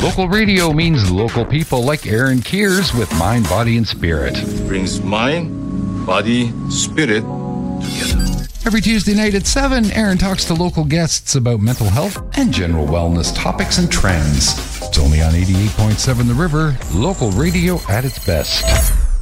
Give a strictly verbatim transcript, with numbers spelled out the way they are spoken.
Local radio means local people like Aaron Keers with Mind, Body, and Spirit. Brings mind, body, spirit together. Every Tuesday night at seven, Aaron talks to local guests about mental health and general wellness topics and trends. It's only on eighty-eight point seven The River, local radio at its best.